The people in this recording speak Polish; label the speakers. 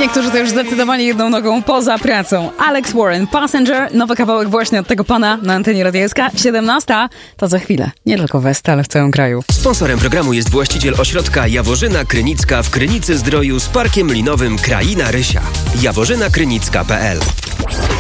Speaker 1: niektórzy to już zdecydowali jedną nogą poza pracą. Alex Warren, Passenger, nowy kawałek właśnie od tego pana na antenie Radia SK. 17 to za chwilę. Nie tylko w West, ale w całym kraju.
Speaker 2: Sponsorem programu jest właściciel ośrodka Jaworzyna Krynicka w Krynicy Zdroju z parkiem linowym Kraina Rysia. jaworzynakrynicka.pl